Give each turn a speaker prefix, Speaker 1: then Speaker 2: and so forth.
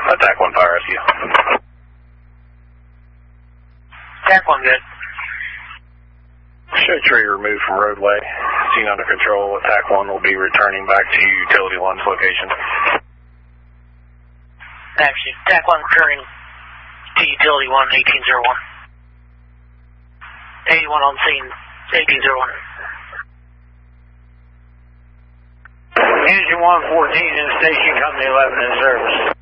Speaker 1: Attack 1 fire rescue.
Speaker 2: Attack 1 good.
Speaker 1: Show tree removed from roadway. Scene under control. Attack 1 will be returning back to utility 1's location.
Speaker 2: Actually, Attack 1 returning to utility 1, 1801. 81 on scene, 1801.
Speaker 3: Engine 114 in station, company 11 in service.